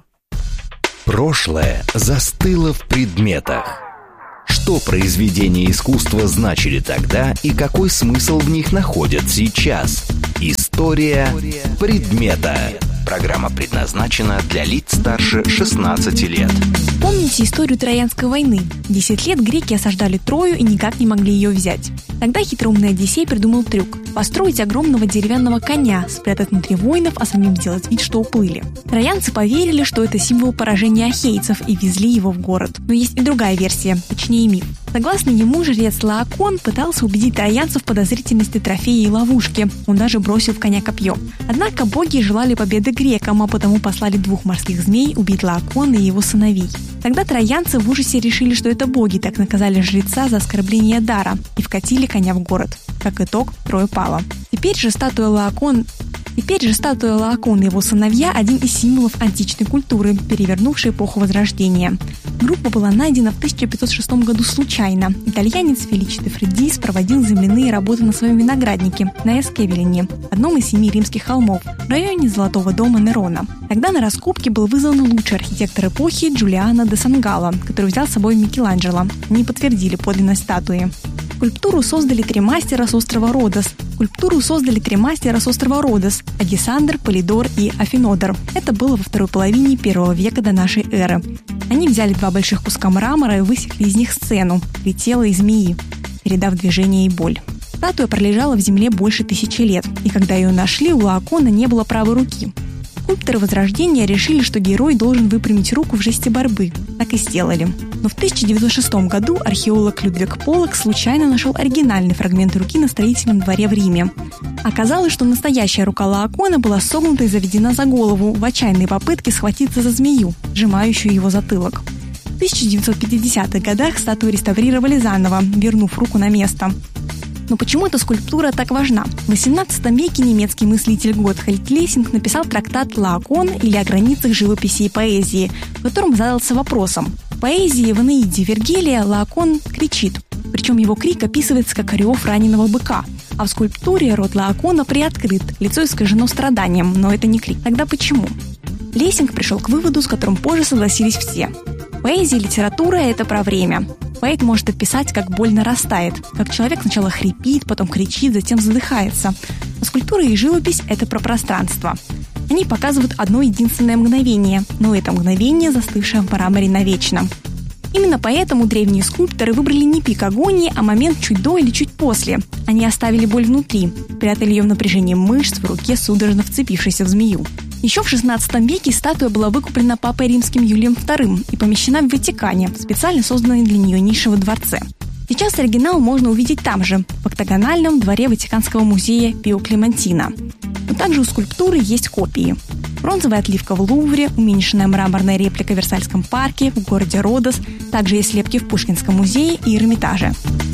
Прошлое застыло в предметах. Что произведения искусства значили тогда и какой смысл в них находят сейчас? История предмета. Программа предназначена для лиц старше шестнадцати лет. Помните историю Троянской войны? Десять лет греки осаждали Трою и никак не могли ее взять. Тогда хитроумный Одиссей придумал трюк – построить огромного деревянного коня, спрятать внутри воинов, а самим сделать вид, что уплыли. Троянцы поверили, что это символ поражения ахейцев, и везли его в город. Но есть и другая версия, точнее миф. Согласно ему, жрец Лаокон пытался убедить троянцев в подозрительности трофея и ловушки. Он даже бросил в коня копье. Однако боги желали победы грекам, а потому послали двух морских змей убить Лаокона и его сыновей. Тогда троянцы в ужасе решили, что это боги так наказали жреца за оскорбление дара и вкатили коня в город. Как итог, Троя пала. Теперь же статуя Лаокон... Теперь же статуя Лаокона и его сыновья – один из символов античной культуры, перевернувшей эпоху Возрождения. Группа была найдена в тысяча пятьсот шестом году случайно. Итальянец Феличе де Фреддис проводил земляные работы на своем винограднике на Эскевелине, одном из семи римских холмов, в районе Золотого дома Нерона. Тогда на раскопки был вызван лучший архитектор эпохи Джулиано де Сангало, который взял с собой Микеланджело. Они подтвердили подлинность статуи. Скульптуру создали три мастера с острова Родос. Скульптуру создали три мастера с острова Родос – Агисандр, Полидор и Афинодор. Это было во второй половине первого века до нашей эры. Они взяли два больших куска мрамора и высекли из них сцену – три тела и змеи, передав движение и боль. Статуя пролежала в земле больше тысячи лет, и когда ее нашли, у Лаокона не было правой руки. Скульпторы Возрождения решили, что герой должен выпрямить руку в жесте борьбы. Так и сделали. Но в тысяча девятьсот шестом году археолог Людвиг Поллок случайно нашел оригинальный фрагмент руки на строительном дворе в Риме. Оказалось, что настоящая рука Лаокона была согнута и заведена за голову в отчаянной попытке схватиться за змею, сжимающую его затылок. В тысяча девятьсот пятидесятых годах статую реставрировали заново, вернув руку на место. Но почему эта скульптура так важна? В восемнадцатом веке немецкий мыслитель Готхальд Лессинг написал трактат «Лаокон» или «О границах живописи и поэзии», в котором задался вопросом. В поэзии в Энеиде Вергилия Лаокон кричит, причем его крик описывается как рев раненого быка, а в скульптуре рот Лаокона приоткрыт, лицо искажено страданием, но это не крик. Тогда почему? Лессинг пришел к выводу, с которым позже согласились все. Поэзия и литература – это про время. Поэт может описать, как боль нарастает, как человек сначала хрипит, потом кричит, затем задыхается. А скульптура и живопись – это про пространство. Они показывают одно единственное мгновение, но это мгновение, застывшее в мраморе навечно. Именно поэтому древние скульпторы выбрали не пик агонии, а момент чуть до или чуть после. Они оставили боль внутри, прятали ее в напряжении мышц в руке, судорожно вцепившейся в змею. Еще в шестнадцатом веке статуя была выкуплена папой римским Юлием вторым и помещена в Ватикане, в специально созданной для нее нише во дворце. Сейчас оригинал можно увидеть там же, в октагональном дворе Ватиканского музея Пио Клементино. Но также у скульптуры есть копии. Бронзовая отливка в Лувре, уменьшенная мраморная реплика в Версальском парке, в городе Родос, также есть слепки в Пушкинском музее и Эрмитаже.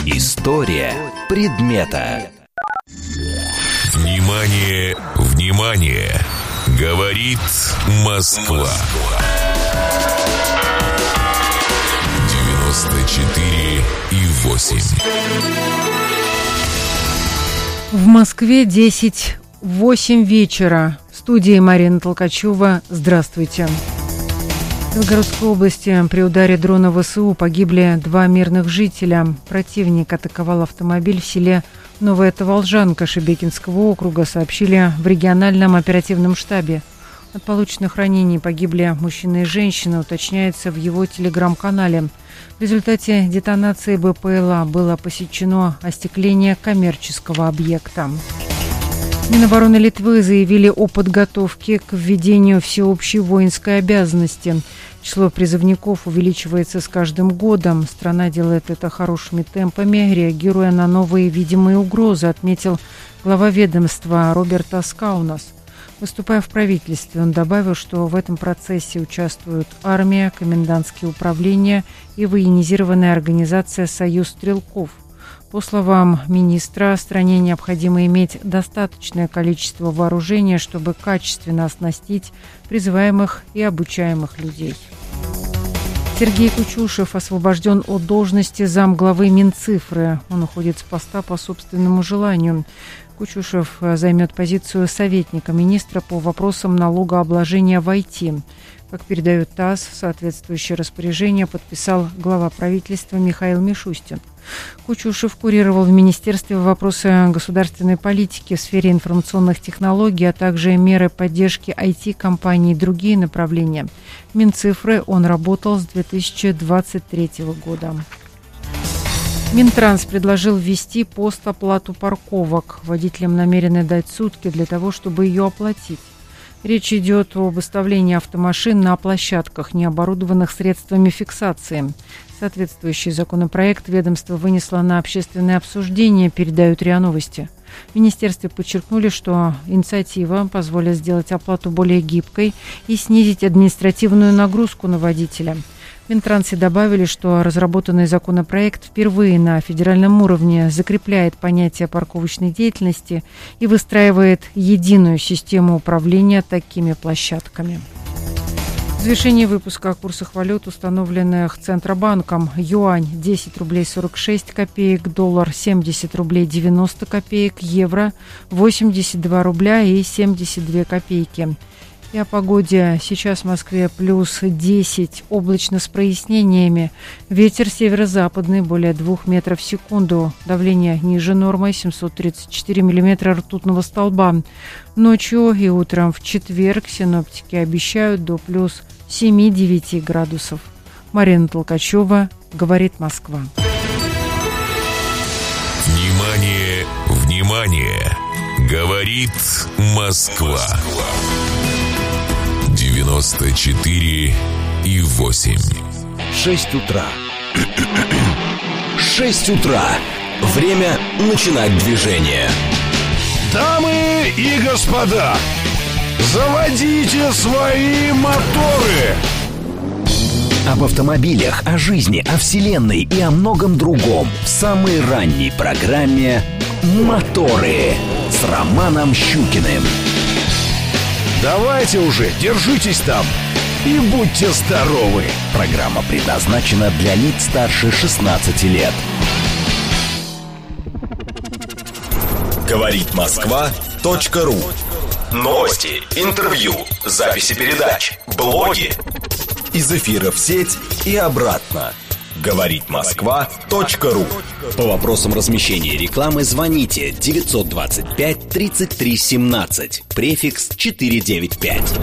История предмета. Внимание, внимание! Говорит Москва. девяносто четыре и восемь. В Москве десять восемь вечера. В студии Марина Толкачева. Здравствуйте. В Белгородской области при ударе дрона ВСУ погибли два мирных жителя. Противник атаковал автомобиль в селе Новая Таволжанка Шебекинского округа, сообщили в региональном оперативном штабе. От полученных ранений погибли мужчина и женщина, уточняется в его телеграм-канале. В результате детонации БПЛА было посечено остекление коммерческого объекта. Минобороны Литвы заявили о подготовке к введению всеобщей воинской обязанности. Число призывников увеличивается с каждым годом. Страна делает это хорошими темпами, реагируя на новые видимые угрозы, отметил глава ведомства Роберт Аскаунас. Выступая в правительстве, он добавил, что в этом процессе участвуют армия, комендантские управления и военизированная организация «Союз стрелков». По словам министра, стране необходимо иметь достаточное количество вооружения, чтобы качественно оснастить призываемых и обучаемых людей. Сергей Кучушев освобожден от должности замглавы Минцифры. Он уходит с поста по собственному желанию. Кучушев займет позицию советника министра по вопросам налогообложения в ай ти. Как передает ТАСС, соответствующее распоряжение подписал глава правительства Михаил Мишустин. Кучушев курировал в министерстве вопросы государственной политики в сфере информационных технологий, а также меры поддержки ай ти-компаний и другие направления. В Минцифры он работал с две тысячи двадцать третьего года. Минтранс предложил ввести постоплату парковок. Водителям намерены дать сутки для того, чтобы ее оплатить. Речь идет об выставлении автомашин на площадках, не оборудованных средствами фиксации. Соответствующий законопроект ведомство вынесло на общественное обсуждение, передают РИА Новости. В министерстве подчеркнули, что инициатива позволит сделать оплату более гибкой и снизить административную нагрузку на водителя. В Минтрансе добавили, что разработанный законопроект впервые на федеральном уровне закрепляет понятие парковочной деятельности и выстраивает единую систему управления такими площадками. В завершении выпуска о курсах валют, установленных Центробанком. Юань – десять рублей сорок шесть копеек, доллар – семьдесят рублей девяносто копеек, евро – восемьдесят два рубля и семьдесят две копейки. И о погоде. Сейчас в Москве плюс десять, облачно с прояснениями. Ветер северо-западный, более двух метров в секунду. Давление ниже нормы, семьсот тридцать четыре миллиметра ртутного столба. Ночью и утром в четверг синоптики обещают до плюс семь-девять градусов. Марина Толкачева, говорит Москва. Внимание, внимание! Говорит Москва. девяносто четыре и восемь. Шесть утра. Шесть утра. Время начинать движение. Дамы и господа, заводите свои моторы. Об автомобилях, о жизни, о вселенной и о многом другом в самой ранней программе «Моторы» с Романом Щукиным. Давайте уже, держитесь там и будьте здоровы. Программа предназначена для лиц старше шестнадцати лет. Говорит Москва.ру. Новости, интервью, записи передач, блоги. Из эфира в сеть и обратно. Говорит Москва.ру. По вопросам размещения рекламы звоните девятьсот двадцать пять тридцать три семнадцать, префикс четыреста девяносто пять.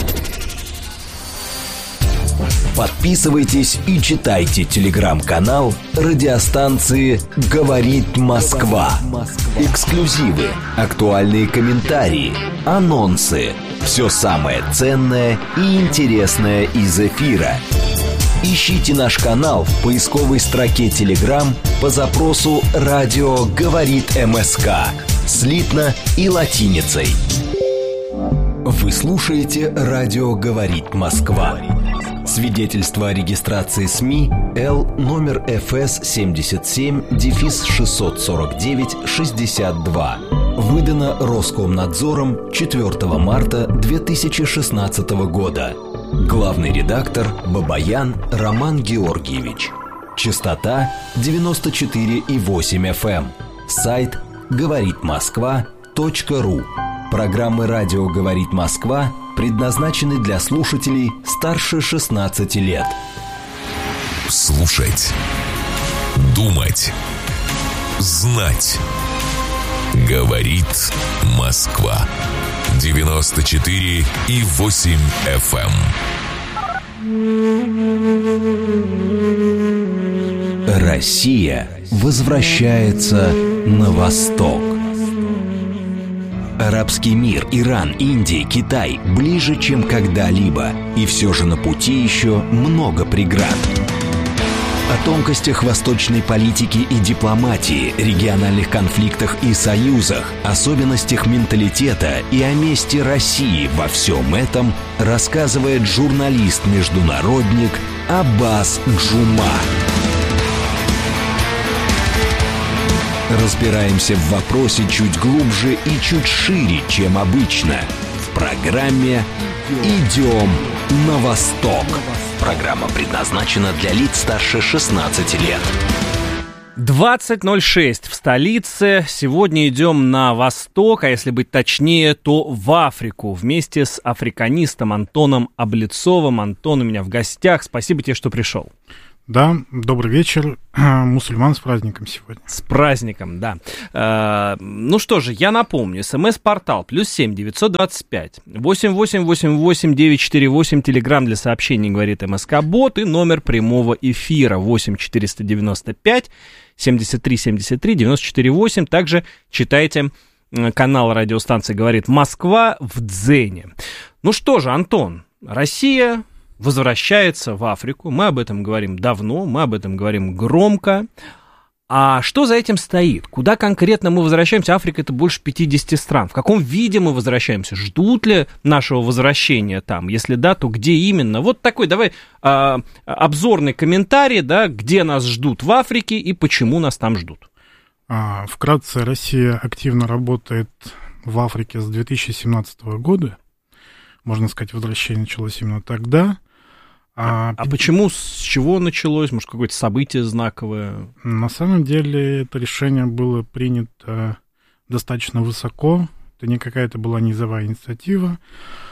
Подписывайтесь и читайте телеграм-канал радиостанции «Говорит Москва». Эксклюзивы, актуальные комментарии, анонсы. Все самое ценное и интересное из эфира. Ищите наш канал в поисковой строке Telegram по запросу «Радио говорит МСК» слитно и латиницей. Вы слушаете «Радио говорит Москва». Свидетельство о регистрации СМИ Л номер эф эс семьдесят семь шестьсот сорок девять шестьдесят два. Выдано Роскомнадзором четвёртого марта две тысячи шестнадцатого года. Главный редактор Бабаян Роман Георгиевич. Частота девяносто четыре и восемь эф эм. Сайт говорит москва точка ру. Программы «Радио говорит Москва» предназначены для слушателей старше шестнадцати лет. Слушать, думать, знать. Говорит Москва. девяносто четыре и восемь эф эм. Россия возвращается на восток. Арабский мир, Иран, Индия, Китай ближе, чем когда-либо. И все же на пути еще много преград. О тонкостях восточной политики и дипломатии, региональных конфликтах и союзах, особенностях менталитета и о месте России во всем этом рассказывает журналист-международник Аббас Джума. Разбираемся в вопросе чуть глубже и чуть шире, чем обычно. В программе «Идем на восток». программа предназначена для лиц старше шестнадцати лет. двадцать ноль шесть в столице. Сегодня идем на восток, а если быть точнее, то в Африку. Вместе с африканистом Антоном Облицовым. Антон у меня в гостях. Спасибо тебе, что пришел. Да, добрый вечер. Мусульман с праздником сегодня. С праздником, да. Э, ну что же, я напомню. СМС-портал плюс семь девятьсот двадцать пять восемь восемь восемь восемь девять четыре восемь. Телеграм для сообщений, говорит МСК-бот. И номер прямого эфира восемь четыреста девяносто пять семьдесят три семьдесят три девяносто четыре восемь. Также читайте канал радиостанции «Говорит Москва» в Дзене. Ну что же, Антон, Россия возвращается в Африку. Мы об этом говорим давно, мы об этом говорим громко. А что за этим стоит? Куда конкретно мы возвращаемся? Африка — это больше пятьдесят стран. В каком виде мы возвращаемся? Ждут ли нашего возвращения там? Если да, то где именно? Вот такой, давай, э, обзорный комментарий, да, где нас ждут в Африке и почему нас там ждут. А, вкратце, Россия активно работает в Африке с две тысячи семнадцатого года. Можно сказать, возвращение началось именно тогда. А, а почему, с чего началось? Может, какое-то событие знаковое? На самом деле, это решение было принято достаточно высоко. Это не какая-то была низовая инициатива.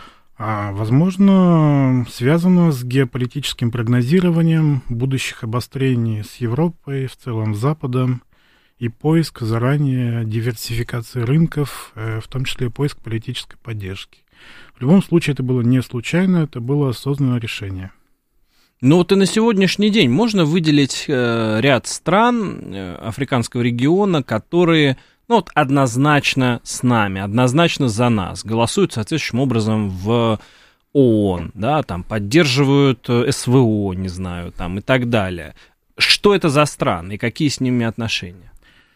А, возможно, связано с геополитическим прогнозированием будущих обострений с Европой, в целом с Западом, и поиск заранее диверсификации рынков, в том числе и поиск политической поддержки. В любом случае, это было не случайно, это было осознанное решение. Ну вот и на сегодняшний день можно выделить э, ряд стран э, африканского региона, которые, ну вот, однозначно с нами, однозначно за нас, голосуют соответствующим образом в ООН, да, там поддерживают СВО, не знаю, там и так далее. Что это за страны и какие с ними отношения?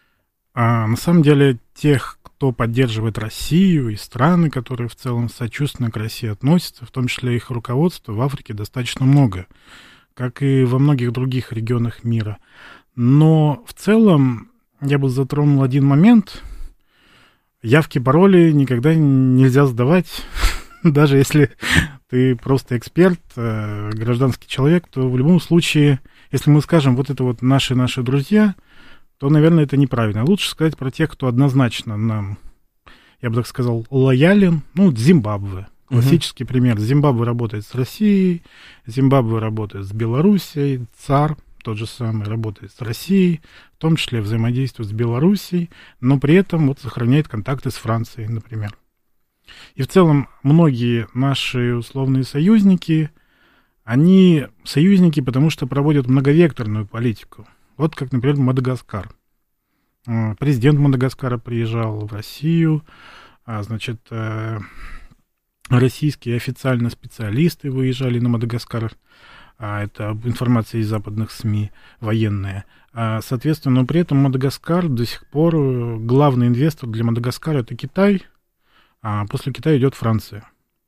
А, на самом деле, тех, кто поддерживает Россию, и страны, которые в целом сочувственно к России относятся, в том числе их руководство, в Африке достаточно много, как и во многих других регионах мира. Но в целом я бы затронул один момент. Явки, пароли никогда нельзя сдавать, даже если ты просто эксперт, гражданский человек, то в любом случае, если мы скажем, вот это вот наши-наши друзья, то, наверное, это неправильно. Лучше сказать про тех, кто однозначно нам, я бы так сказал, лоялен. Ну, Зимбабве. Классический uh-huh. пример. Зимбабве работает с Россией, Зимбабве работает с Белоруссией, ЦАР тот же самый работает с Россией, в том числе взаимодействует с Белоруссией, но при этом вот сохраняет контакты с Францией, например. И в целом многие наши условные союзники, они союзники, потому что проводят многовекторную политику. Вот как, например, Мадагаскар. Президент Мадагаскара приезжал в Россию, а, значит, российские официальные специалисты выезжали на Мадагаскар. А, это информация из западных СМИ, военная. А, соответственно, но при этом Мадагаскар до сих пор, главный инвестор для Мадагаскара — это Китай, а после Китая идет Франция.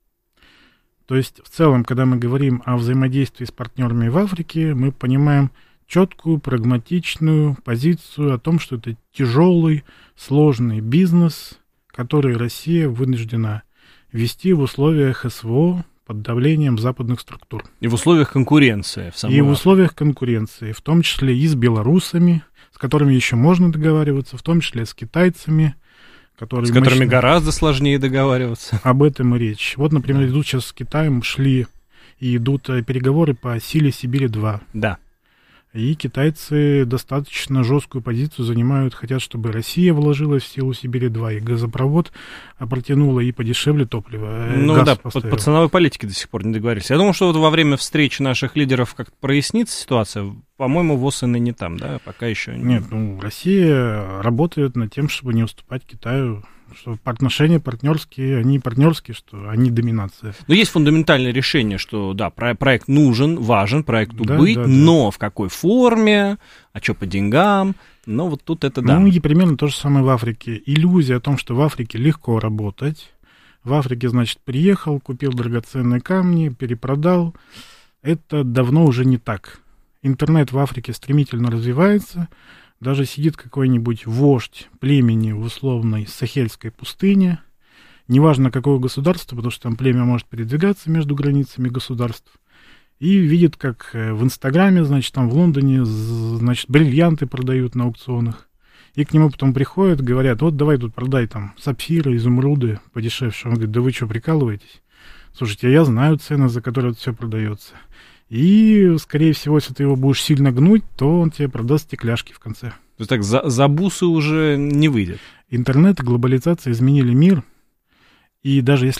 То есть, в целом, когда мы говорим о взаимодействии с партнерами в Африке, мы понимаем четкую, прагматичную позицию о том, что это тяжелый, сложный бизнес, который Россия вынуждена вести в условиях СВО под давлением западных структур. И в условиях конкуренции. В самой и в условиях конкуренции, в том числе и с белорусами, с которыми еще можно договариваться, в том числе с китайцами, которые с которыми мощно... гораздо сложнее договариваться. Об этом и речь. Вот, например, идут сейчас с Китаем, шли и идут переговоры по силе Сибири-два. Да. И китайцы достаточно жесткую позицию занимают, хотят, чтобы Россия вложилась в силу Сибири-два, и газопровод протянула, и подешевле топливо. Ну да, по, по ценовой политике до сих пор не договорились. Я думал, что вот во время встречи наших лидеров как-то прояснится ситуация. По-моему, ВОЗ и ныне там, да, пока еще... Нет, ну, Россия работает над тем, чтобы не уступать Китаю, что отношения партнерские, они партнерские, что они доминация. Но есть фундаментальное решение, что да, проект нужен, важен, проекту да, быть, да, но да. в какой форме, а что по деньгам, но вот тут это да. Ну и примерно то же самое в Африке. Иллюзия о том, что в Африке легко работать. В Африке, значит, приехал, купил драгоценные камни, перепродал. Это давно уже не так. Интернет в Африке стремительно развивается. Даже сидит какой-нибудь вождь племени в условной сахельской пустыне, неважно какое государство, потому что там племя может передвигаться между границами государств, и видит, как в Инстаграме, значит, там в Лондоне, значит, бриллианты продают на аукционах. И к нему потом приходят, говорят, вот давай тут продай там сапфиры, изумруды подешевше. Он говорит, да вы что, прикалываетесь? Слушайте, я знаю цены, за которые это все продается. И, скорее всего, если ты его будешь сильно гнуть, то он тебе продаст стекляшки в конце. То есть так за, за бусы уже не выйдет? Интернет и глобализация изменили мир. И даже если